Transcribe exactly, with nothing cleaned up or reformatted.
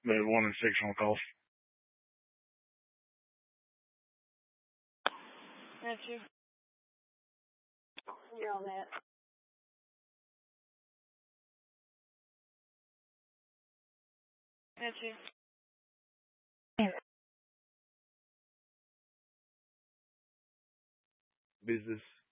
but one in six on golf. That's you. You're on that. That's you. Business.